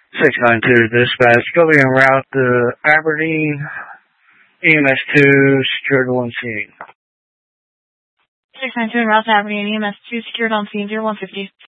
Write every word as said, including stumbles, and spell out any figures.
six nine two dispatch, go be en route to Aberdeen, E M S two, secured one scene. six nine two en route to Aberdeen, E M S two, secured on scene, zero one fifty.